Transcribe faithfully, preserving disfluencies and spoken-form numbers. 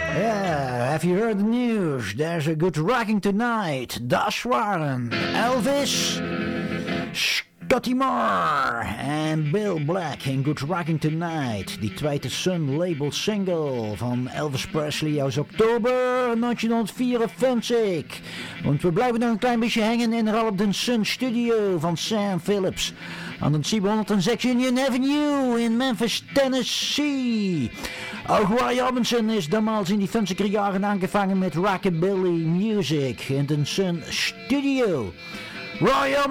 Yeah, have you heard the news? There's a good rocking tonight. Das waren Elvis, Scotty Moore en Bill Black in Good Rocking Tonight. Die tweede Sun label single van Elvis Presley uit oktober negentienhonderdvierenvijftig. Want we blijven nog een klein beetje hangen in de Sun studio van Sam Phillips aan de zevenhonderdzes Union Avenue in Memphis, Tennessee. Ook Roy Orbison is damals in die vijftiger jaren aangevangen met rockabilly music in de Sun studio. Roy Orbison